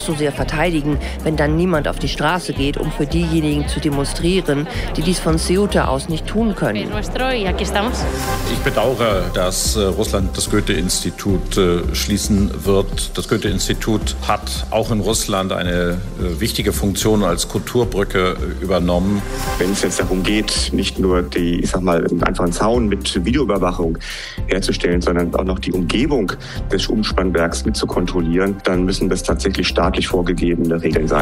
so sehr verteidigen, wenn dann niemand auf die Straße geht, um für diejenigen zu demonstrieren, die dies von Ceuta aus nicht tun können. Ich bedauere, dass Russland das Goethe-Institut schließen wird. Das Goethe-Institut hat auch in Russland eine wichtige Funktion als Kulturbrücke übernommen. Wenn es jetzt darum geht, nicht nur einfach einen Zaun mit Videoüberwachung herzustellen, sondern auch noch die Umgebung des Umspannwerks mit zu kontrollieren, dann müssen das tatsächlich staatlich vorgegebene Regeln sein.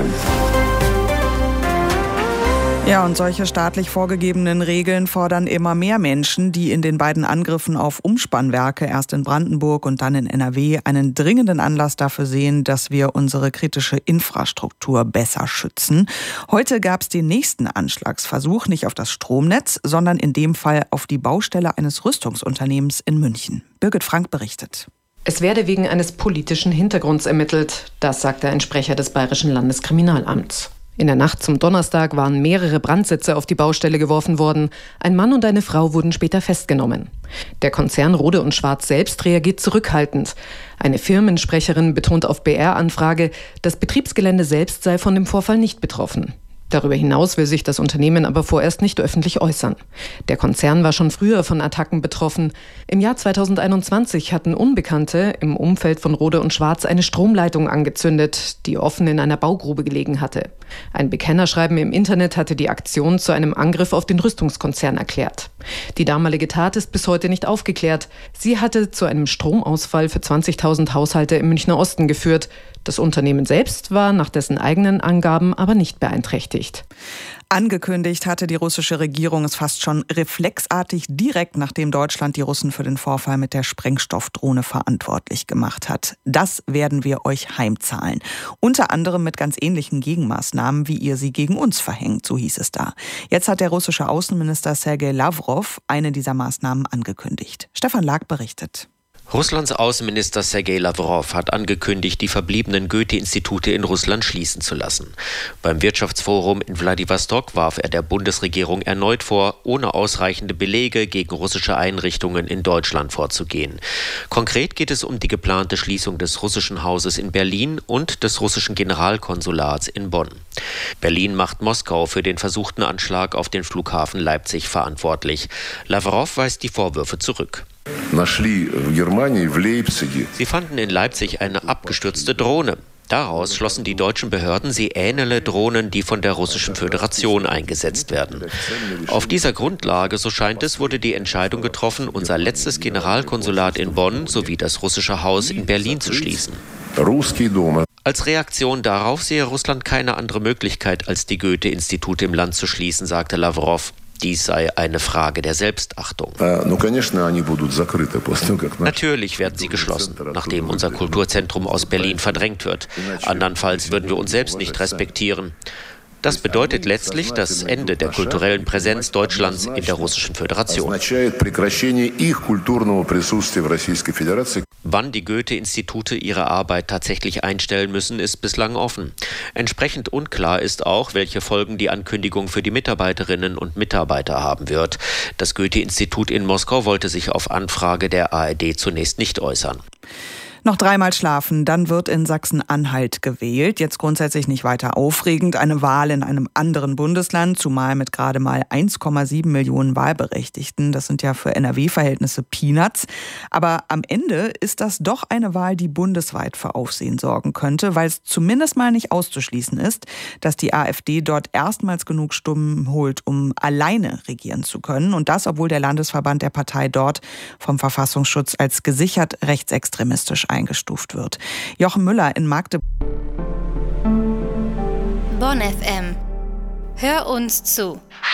Ja, und solche staatlich vorgegebenen Regeln fordern immer mehr Menschen, die in den beiden Angriffen auf Umspannwerke, erst in Brandenburg und dann in NRW, einen dringenden Anlass dafür sehen, dass wir unsere kritische Infrastruktur besser schützen. Heute gab es den nächsten Anschlagsversuch, nicht auf das Stromnetz, sondern in dem Fall auf die Baustelle eines Rüstungsunternehmens in München. Birgit Frank berichtet. Es werde wegen eines politischen Hintergrunds ermittelt, das sagte ein Sprecher des Bayerischen Landeskriminalamts. In der Nacht zum Donnerstag waren mehrere Brandsätze auf die Baustelle geworfen worden. Ein Mann und eine Frau wurden später festgenommen. Der Konzern Rohde & Schwarz selbst reagiert zurückhaltend. Eine Firmensprecherin betont auf BR-Anfrage, das Betriebsgelände selbst sei von dem Vorfall nicht betroffen. Darüber hinaus will sich das Unternehmen aber vorerst nicht öffentlich äußern. Der Konzern war schon früher von Attacken betroffen. Im Jahr 2021 hatten Unbekannte im Umfeld von Rohde & Schwarz eine Stromleitung angezündet, die offen in einer Baugrube gelegen hatte. Ein Bekennerschreiben im Internet hatte die Aktion zu einem Angriff auf den Rüstungskonzern erklärt. Die damalige Tat ist bis heute nicht aufgeklärt. Sie hatte zu einem Stromausfall für 20.000 Haushalte im Münchner Osten geführt. Das Unternehmen selbst war nach dessen eigenen Angaben aber nicht beeinträchtigt. Angekündigt hatte die russische Regierung es fast schon reflexartig direkt, nachdem Deutschland die Russen für den Vorfall mit der Sprengstoffdrohne verantwortlich gemacht hat. Das werden wir euch heimzahlen. Unter anderem mit ganz ähnlichen Gegenmaßnahmen, wie ihr sie gegen uns verhängt, so hieß es da. Jetzt hat der russische Außenminister Sergei Lavrov eine dieser Maßnahmen angekündigt. Stefan Lag berichtet. Russlands Außenminister Sergei Lavrov hat angekündigt, die verbliebenen Goethe-Institute in Russland schließen zu lassen. Beim Wirtschaftsforum in Wladiwostok warf er der Bundesregierung erneut vor, ohne ausreichende Belege gegen russische Einrichtungen in Deutschland vorzugehen. Konkret geht es um die geplante Schließung des russischen Hauses in Berlin und des russischen Generalkonsulats in Bonn. Berlin macht Moskau für den versuchten Anschlag auf den Flughafen Leipzig verantwortlich. Lavrov weist die Vorwürfe zurück. Sie fanden in Leipzig eine abgestürzte Drohne. Daraus schlossen die deutschen Behörden, sie ähnele Drohnen, die von der Russischen Föderation eingesetzt werden. Auf dieser Grundlage, so scheint es, wurde die Entscheidung getroffen, unser letztes Generalkonsulat in Bonn sowie das russische Haus in Berlin zu schließen. Als Reaktion darauf sehe Russland keine andere Möglichkeit, als die Goethe-Institute im Land zu schließen, sagte Lavrov. Dies sei eine Frage der Selbstachtung. Natürlich werden sie geschlossen, nachdem unser Kulturzentrum aus Berlin verdrängt wird. Andernfalls würden wir uns selbst nicht respektieren. Das bedeutet letztlich das Ende der kulturellen Präsenz Deutschlands in der Russischen Föderation. Wann die Goethe-Institute ihre Arbeit tatsächlich einstellen müssen, ist bislang offen. Entsprechend unklar ist auch, welche Folgen die Ankündigung für die Mitarbeiterinnen und Mitarbeiter haben wird. Das Goethe-Institut in Moskau wollte sich auf Anfrage der ARD zunächst nicht äußern. Noch 3-mal schlafen, dann wird in Sachsen-Anhalt gewählt. Jetzt grundsätzlich nicht weiter aufregend. Eine Wahl in einem anderen Bundesland, zumal mit gerade mal 1,7 Millionen Wahlberechtigten. Das sind ja für NRW-Verhältnisse Peanuts. Aber am Ende ist das doch eine Wahl, die bundesweit für Aufsehen sorgen könnte, weil es zumindest mal nicht auszuschließen ist, dass die AfD dort erstmals genug Stimmen holt, um alleine regieren zu können. Und das, obwohl der Landesverband der Partei dort vom Verfassungsschutz als gesichert rechtsextremistisch eingestuft wird. Jochen Müller in Magdeburg. Bonn FM. Hör uns zu.